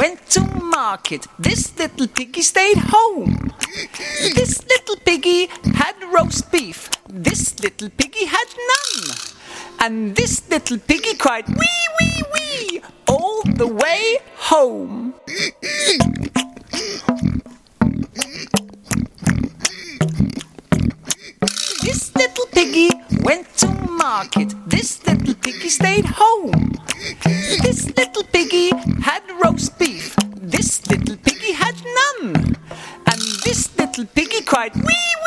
went to market. This little piggy stayed home. This little piggy had roast beef. This little piggy had none. And this little piggy cried, wee, wee, wee, all the way home. This little piggy went to market. This little piggy stayed home. This little piggy had roast beef. This little piggy had none. And this little piggy cried, wee,